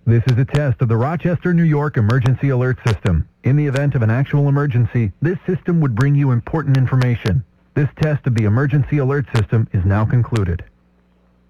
This is a test of the Rochester, New York Emergency Alert System. In the event of an actual emergency, this system would bring you important information. This test of the Emergency Alert System is now concluded.